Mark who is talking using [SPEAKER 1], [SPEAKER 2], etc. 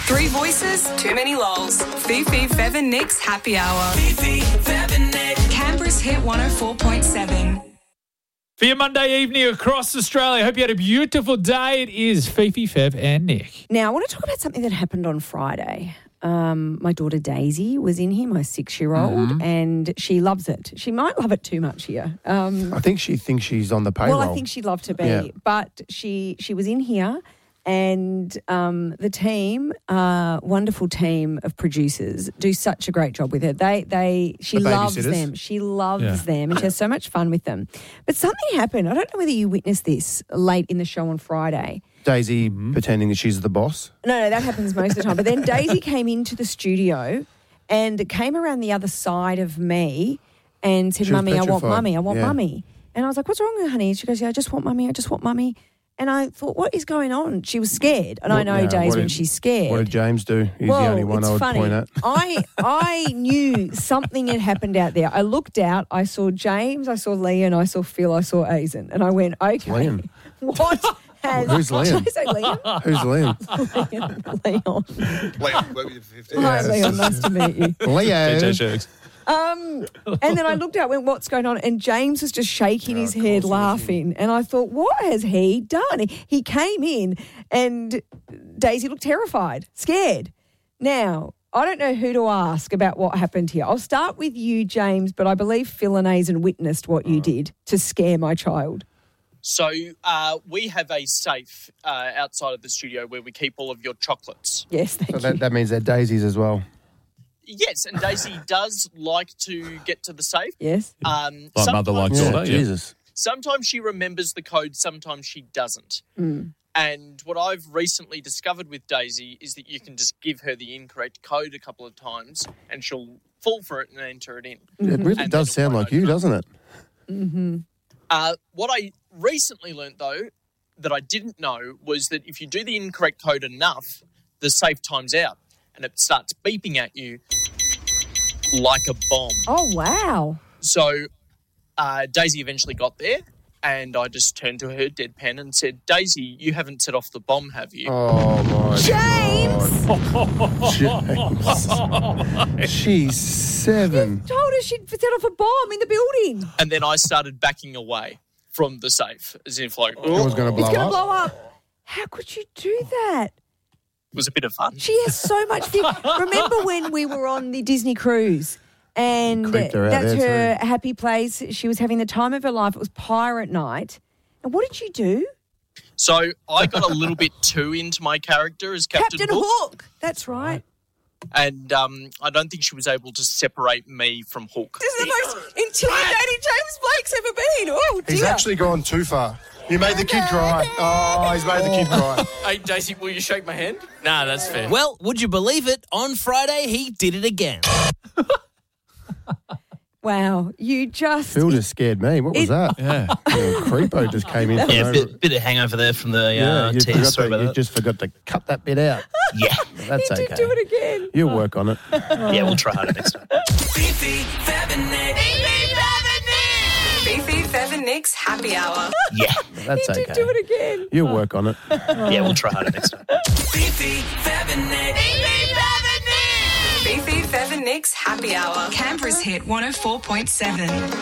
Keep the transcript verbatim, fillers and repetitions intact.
[SPEAKER 1] Three voices, too many lols. Fifi, Fev and Nick's Happy Hour. Fifi, Fev and Nick. Canberra's Hit one oh four point seven.
[SPEAKER 2] For your Monday evening across Australia, hope you had a beautiful day. It is Fifi, Fev and Nick.
[SPEAKER 3] Now, I want to talk about something that happened on Friday. Um, my daughter Daisy was in here, my six-year-old, mm-hmm. and she loves it. She might love it too much here. Um,
[SPEAKER 4] I think she thinks she's on the payroll.
[SPEAKER 3] well, I think she'd love to be,
[SPEAKER 4] Yeah.
[SPEAKER 3] but she she was in here, and um, the team, uh, wonderful team of producers, do such a great job with her. They they she
[SPEAKER 4] The
[SPEAKER 3] loves
[SPEAKER 4] babysitters?
[SPEAKER 3] them. She loves
[SPEAKER 2] Yeah.
[SPEAKER 3] them, and she has so much fun with them. But something happened. I don't know whether you witnessed this late in the show on Friday.
[SPEAKER 4] Daisy pretending that she's the boss.
[SPEAKER 3] No, no, that happens most of the time. But then Daisy came into the studio and came around the other side of me and said,
[SPEAKER 4] She was
[SPEAKER 3] Mummy, I want
[SPEAKER 4] petrified.
[SPEAKER 3] Mummy, I want
[SPEAKER 4] Yeah.
[SPEAKER 3] Mummy. And I was like, what's wrong, honey? She goes, yeah, I just want Mummy, I just want Mummy. And I thought, what is going on? She was scared. And I
[SPEAKER 4] What-
[SPEAKER 3] know
[SPEAKER 4] yeah,
[SPEAKER 3] days
[SPEAKER 4] what
[SPEAKER 3] when
[SPEAKER 4] did-
[SPEAKER 3] she's scared.
[SPEAKER 4] What did James do? He's
[SPEAKER 3] well,
[SPEAKER 4] the only one
[SPEAKER 3] it's
[SPEAKER 4] I would
[SPEAKER 3] funny.
[SPEAKER 4] point at.
[SPEAKER 3] I I knew something had happened out there. I looked out, I saw James, I saw Leon, I saw Phil, I saw Aizen. And I went, okay,
[SPEAKER 4] Liam.
[SPEAKER 3] what has...
[SPEAKER 4] Who's Liam?
[SPEAKER 3] Did I say Liam?
[SPEAKER 4] Who's Liam?
[SPEAKER 3] Leon. Leon.
[SPEAKER 5] Liam, worked with you for fifteen
[SPEAKER 3] Hi,
[SPEAKER 5] years.
[SPEAKER 3] Leon. Nice to meet you.
[SPEAKER 4] Leo.
[SPEAKER 3] Um, and then I looked out, went, what's going on? And James was just shaking his head, laughing. And I thought, what has he done? He, he came in and Daisy looked terrified, scared. Now, I don't know who to ask about what happened here. I'll start with you, James, but I believe Phil and Aizen witnessed what you did to scare my child.
[SPEAKER 6] So uh, we have a safe uh, outside of the studio where we keep all of your chocolates.
[SPEAKER 3] Yes, thank
[SPEAKER 4] So
[SPEAKER 3] you.
[SPEAKER 4] that, that means they're Daisy's as well.
[SPEAKER 6] Yes, and Daisy does like to get to the safe.
[SPEAKER 3] Yes.
[SPEAKER 6] Um,
[SPEAKER 2] Like mother, like
[SPEAKER 6] sometimes-
[SPEAKER 2] daughter. Yeah.
[SPEAKER 4] Jesus.
[SPEAKER 6] Sometimes she remembers the code, sometimes she doesn't.
[SPEAKER 3] Mm.
[SPEAKER 6] And what I've recently discovered with Daisy is that you can just give her the incorrect code a couple of times and she'll fall for it and enter it in.
[SPEAKER 4] It really
[SPEAKER 6] And
[SPEAKER 4] does
[SPEAKER 6] then
[SPEAKER 4] sound
[SPEAKER 6] it'll
[SPEAKER 4] like you,
[SPEAKER 6] open up.
[SPEAKER 4] doesn't it?
[SPEAKER 3] Mm-hmm.
[SPEAKER 6] Uh, what I recently learnt, though, that I didn't know was that if you do the incorrect code enough, the safe times out and it starts beeping at you like a bomb.
[SPEAKER 3] Oh, wow.
[SPEAKER 6] So uh, Daisy eventually got there and I just turned to her deadpan and said, Daisy, you haven't set off the bomb, have you?
[SPEAKER 4] Oh, my
[SPEAKER 3] James!
[SPEAKER 4] God. James. She's seven.
[SPEAKER 3] Told her she'd set off a bomb in the building.
[SPEAKER 6] And then I started backing away from the safe as if like,
[SPEAKER 4] It was going to blow
[SPEAKER 3] It's going to
[SPEAKER 4] up.
[SPEAKER 3] blow up. How could you do that?
[SPEAKER 6] it was a bit of fun.
[SPEAKER 3] She has so much fear. Remember when we were on the Disney cruise and
[SPEAKER 4] Creeped her out
[SPEAKER 3] that's
[SPEAKER 4] there
[SPEAKER 3] her happy place. She was having the time of her life. It was pirate night. And what did you do?
[SPEAKER 6] So I got a little bit too into my character as Captain,
[SPEAKER 3] Captain
[SPEAKER 6] Hook.
[SPEAKER 3] Hook. That's right.
[SPEAKER 6] And um, I don't think she was able to separate me from Hook.
[SPEAKER 3] This is the most intimidating James Blake's ever been. Oh, dear.
[SPEAKER 5] He's actually gone too far. You made the kid cry. Oh, he's made the kid cry.
[SPEAKER 6] Hey, Daisy, will you shake my hand? Nah, that's fair.
[SPEAKER 7] Well, would you believe it? On Friday, he did it again.
[SPEAKER 3] Wow. You just...
[SPEAKER 4] Phil just scared me. What was
[SPEAKER 3] It-
[SPEAKER 4] that?
[SPEAKER 2] Yeah.
[SPEAKER 4] Little creepo just came in. from
[SPEAKER 7] Yeah,
[SPEAKER 4] over-
[SPEAKER 7] bit, bit of hangover there from the
[SPEAKER 4] Yeah,
[SPEAKER 7] uh,
[SPEAKER 4] you,
[SPEAKER 7] tea.
[SPEAKER 4] forgot
[SPEAKER 7] Sorry
[SPEAKER 4] to,
[SPEAKER 7] about
[SPEAKER 4] you
[SPEAKER 7] that.
[SPEAKER 4] just forgot to cut that bit out.
[SPEAKER 7] Yeah,
[SPEAKER 4] That's
[SPEAKER 3] you
[SPEAKER 4] okay.
[SPEAKER 3] did do it again.
[SPEAKER 4] You'll work on it.
[SPEAKER 7] yeah, we'll try harder next time.
[SPEAKER 1] Fifi, Fev and Nick. Fifi, Fev and Nick's Happy Hour.
[SPEAKER 7] Yeah,
[SPEAKER 4] That's
[SPEAKER 3] You
[SPEAKER 4] okay.
[SPEAKER 3] did do it again.
[SPEAKER 4] You'll work on it.
[SPEAKER 7] yeah, we'll try harder next time.
[SPEAKER 1] Fifi, Fev and Nick. Fifi, Fev and Nick's Happy Hour. Canberra's Hit one oh four point seven.